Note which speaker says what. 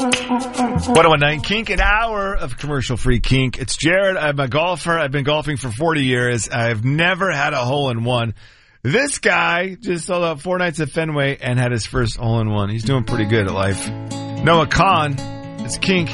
Speaker 1: 1019 Kink, an hour of commercial-free kink. It's Jared. I'm a golfer. I've been golfing for 40 years. I've never had a hole-in-one. This guy just sold out 4 nights at Fenway and had his first hole-in-one. He's doing pretty good at life. Noah Kahn, it's Kink.